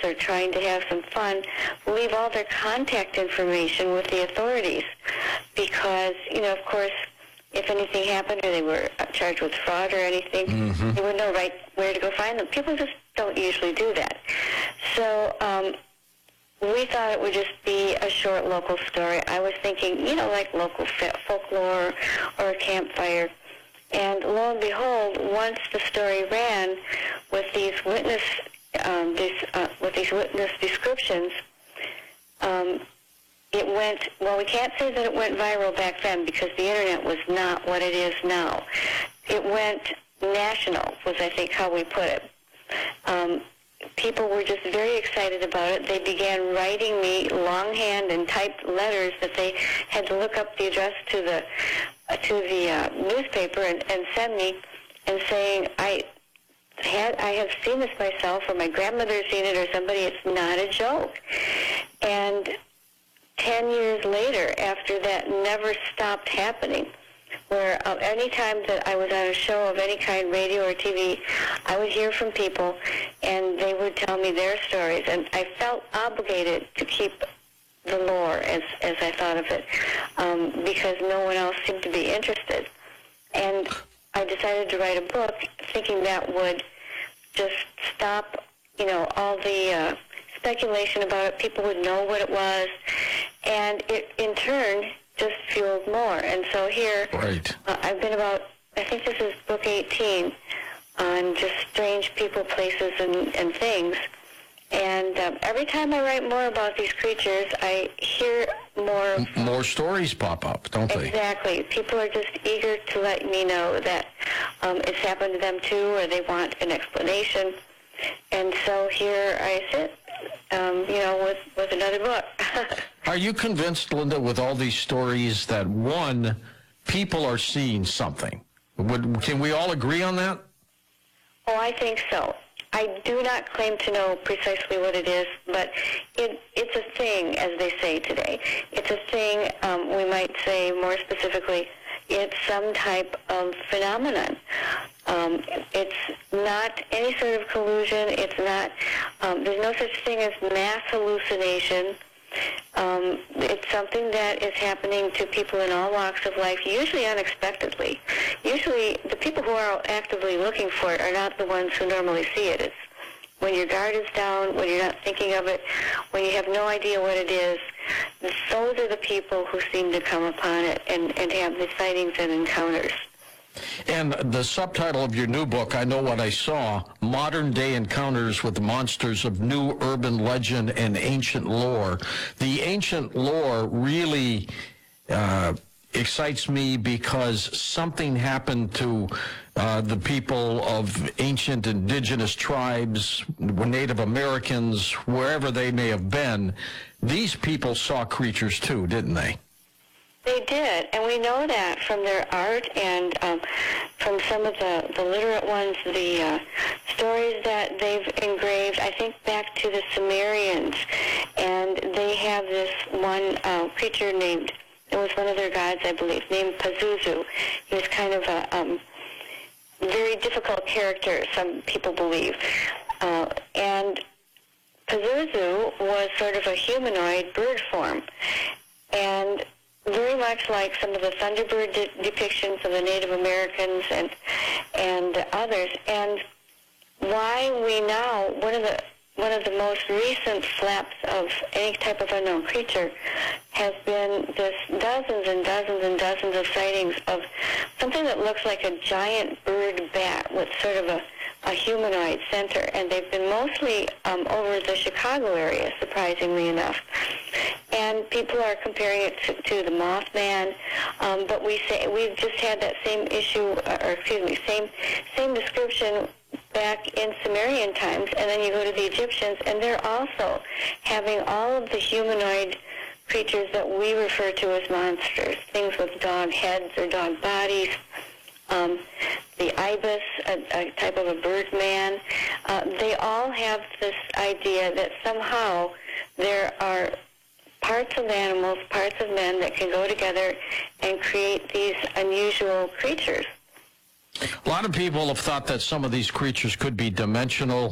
or trying to have some fun leave all their contact information with the authorities because, of course, if anything happened or they were charged with fraud or anything, they would know right where to go find them. People just don't usually do that. So we thought it would just be a short local story. I was thinking, like local folklore or a campfire. And lo and behold, once the story ran with these witness descriptions, it went, well, we can't say that it went viral back then because the Internet was not what it is now. It went national, was I think how we put it. People were just very excited about it. They began writing me longhand and typed letters that they had to look up the address to the newspaper and send me, and saying, I have seen this myself, or my grandmother has seen it, or somebody. It's not a joke. And 10 years later, after that never stopped happening, where any time that I was on a show of any kind, radio or TV, I would hear from people, and they would tell me their stories, and I felt obligated to keep the lore, as I thought of it, because no one else seemed to be interested. And I decided to write a book, thinking that would just stop, all the speculation about it. People would know what it was, and it, in turn, just fueled more. And so here, I've been about, I think this is book 18, on just strange people, places, and things. And every time I write more about these creatures, I hear more stories pop up, don't they? Exactly. People are just eager to let me know that it's happened to them too, or they want an explanation. And so here I sit, with another book. Are you convinced, Linda, with all these stories that, one, people are seeing something? Can we all agree on that? Oh, I think so. I do not claim to know precisely what it is, but it's a thing, as they say today. It's a thing, we might say more specifically, it's some type of phenomenon. It's not any sort of collusion. It's not, there's no such thing as mass hallucination. It's something that is happening to people in all walks of life, usually unexpectedly. Usually the people who are actively looking for it are not the ones who normally see it. It's when your guard is down, when you're not thinking of it, when you have no idea what it is. Those are the people who seem to come upon it and have the sightings and encounters. And the subtitle of your new book, I Know What I Saw, Modern-Day Encounters with Monsters of New Urban Legend and Ancient Lore. The ancient lore really excites me because something happened to the people of ancient indigenous tribes, Native Americans, wherever they may have been. These people saw creatures too, didn't they? They did, and we know that from their art and from some of the literate ones, the stories that they've engraved. I think back to the Sumerians, and they have this one creature named, it was one of their gods, I believe, named Pazuzu. He was kind of a very difficult character, some people believe. And Pazuzu was sort of a humanoid bird form, and very much like some of the Thunderbird depictions of the Native Americans and others. And why we now, one of the most recent flaps of any type of unknown creature has been this dozens and dozens and dozens of sightings of something that looks like a giant bird bat with sort of a humanoid center, and they've been mostly over the Chicago area, surprisingly enough. And people are comparing it to the Mothman, but we've just had that same issue, same description back in Sumerian times, and then you go to the Egyptians, and they're also having all of the humanoid creatures that we refer to as monsters, things with dog heads or dog bodies. The ibis, a type of a bird man, they all have this idea that somehow there are parts of animals, parts of men that can go together and create these unusual creatures. A lot of people have thought that some of these creatures could be dimensional,